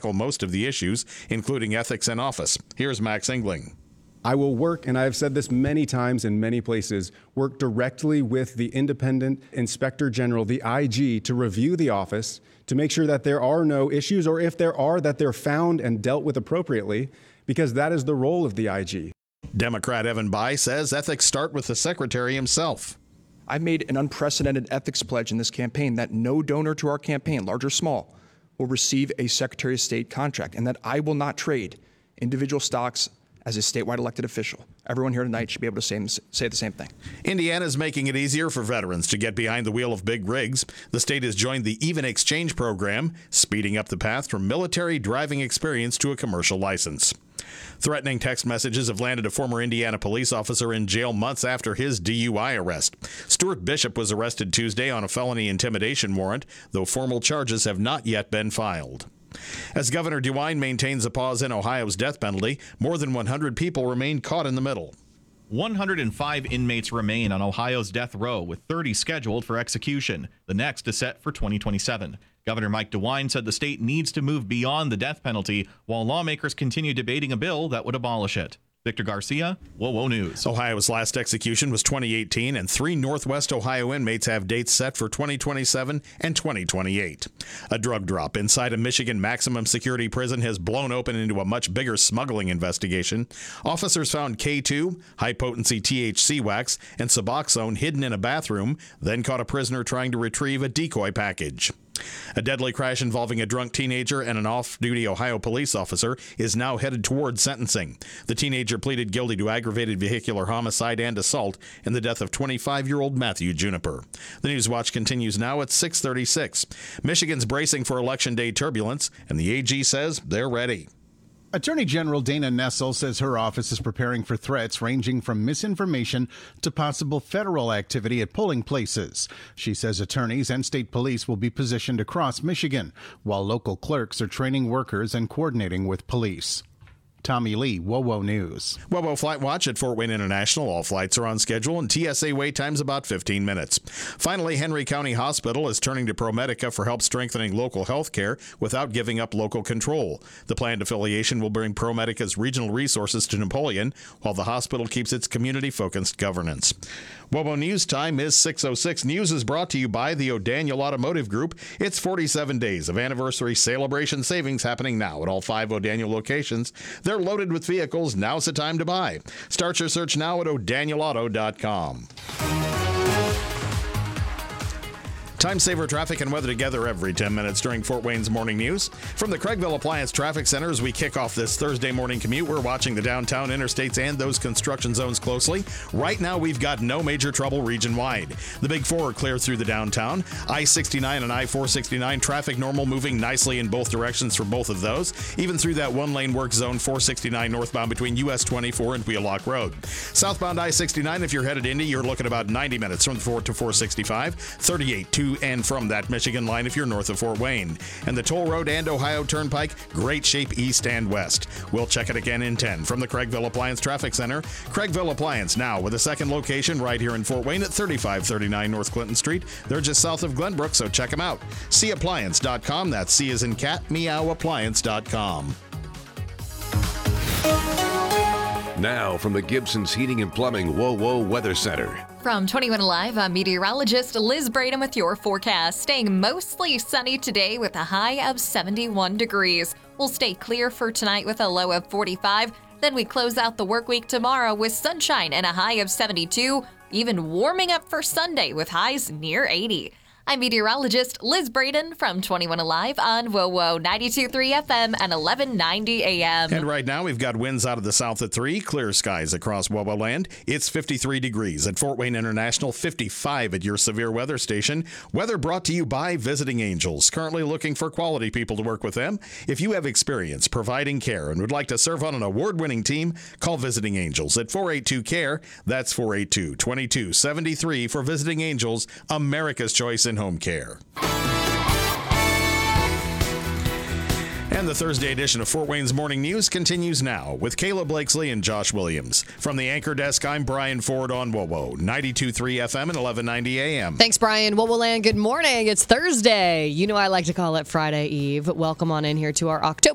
tackle most of the issues, including ethics in office. Here's Max Engling. I will work, and I have said this many times in many places, work directly with the independent inspector general, the IG, to review the office, to make sure that there are no issues, or if there are, that they're found and dealt with appropriately, because that is the role of the IG. Democrat Evan Bayh says ethics start with the secretary himself. I've made an unprecedented ethics pledge in this campaign that no donor to our campaign, large or small, will receive a Secretary of State contract, and that I will not trade individual stocks as a statewide elected official. Everyone here tonight should be able to say the same thing. Indiana's making it easier for veterans to get behind the wheel of big rigs. The state has joined the Even Exchange program, speeding up the path from military driving experience to a commercial license. Threatening text messages have landed a former Indiana police officer in jail months after his DUI arrest. Stuart Bishop was arrested Tuesday on a felony intimidation warrant, though formal charges have not yet been filed. As Governor DeWine maintains a pause in Ohio's death penalty, more than 100 people remain caught in the middle. 105 inmates remain on Ohio's death row, with 30 scheduled for execution. The next is set for 2027. Governor Mike DeWine said the state needs to move beyond the death penalty while lawmakers continue debating a bill that would abolish it. Victor Garcia, WOWO News. Ohio's last execution was 2018, and 3 Northwest Ohio inmates have dates set for 2027 and 2028. A drug drop inside a Michigan maximum security prison has blown open into a much bigger smuggling investigation. Officers found K2, high-potency THC wax, and Suboxone hidden in a bathroom, then caught a prisoner trying to retrieve a decoy package. A deadly crash involving a drunk teenager and an off-duty Ohio police officer is now headed toward sentencing. The teenager pleaded guilty to aggravated vehicular homicide and assault in the death of 25-year-old Matthew Juniper. The News Watch continues now at 6:36. Michigan's bracing for Election Day turbulence, and the AG says they're ready. Attorney General Dana Nessel says her office is preparing for threats ranging from misinformation to possible federal activity at polling places. She says attorneys and state police will be positioned across Michigan, while local clerks are training workers and coordinating with police. Tommy Lee, WOWO News. WOWO Flight Watch at Fort Wayne International. All flights are on schedule, and TSA wait time's about 15 minutes. Finally, Henry County Hospital is turning to ProMedica for help strengthening local health care without giving up local control. The planned affiliation will bring ProMedica's regional resources to Napoleon, while the hospital keeps its community-focused governance. WOWO News time is 6:06. News is brought to you by the O'Daniel Automotive Group. It's 47 days of anniversary celebration savings happening now at all 5 O'Daniel locations. They're loaded with vehicles. Now's the time to buy. Start your search now at o'danielauto.com. Time saver traffic and weather together every 10 minutes during Fort Wayne's Morning News. From the Craigville Appliance Traffic Center, as we kick off this Thursday morning commute, we're watching the downtown interstates and those construction zones closely. Right now, we've got no major trouble region-wide. The Big Four are clear through the downtown. I-69 and I-469 traffic normal, moving nicely in both directions for both of those, even through that one-lane work zone 469 northbound between US 24 and Wheelock Road. Southbound I-69, if you're headed into, you're looking about 90 minutes from 4 to 465, 38 to and from that Michigan line if you're north of Fort Wayne. And the Toll Road and Ohio Turnpike, great shape east and west. We'll check it again in 10 from the Craigville Appliance Traffic Center. Craigville Appliance now with a second location right here in Fort Wayne at 3539 North Clinton Street. They're just south of Glenbrook, so check them out. CAppliance.com. That's C as in cat, meowappliance.com. Now from the Gibson's Heating and Plumbing WOWO Weather Center. From 21 Alive, I'm meteorologist Liz Braden with your forecast. Staying mostly sunny today with a high of 71 degrees. We'll stay clear for tonight with a low of 45. Then we close out the work week tomorrow with sunshine and a high of 72. Even warming up for Sunday with highs near 80. I'm meteorologist Liz Braden from 21 Alive on WOWO 92.3 FM and 1190 AM. And right now we've got winds out of the south at 3, clear skies across WOWO land. It's 53 degrees at Fort Wayne International, 55 at your severe weather station. Weather brought to you by Visiting Angels, currently looking for quality people to work with them. If you have experience providing care and would like to serve on an award-winning team, call Visiting Angels at 482-CARE. That's 482-2273 for Visiting Angels, America's choice in home care. And the Thursday edition of Fort Wayne's Morning News continues now with Kayla Blakesley and Josh Williams. From the anchor desk, I'm Brian Ford on WOWO 92.3 FM and 1190 AM. Thanks, Brian. WOWO Land, good morning. It's Thursday. You know I like to call it Friday Eve. Welcome on in here to our October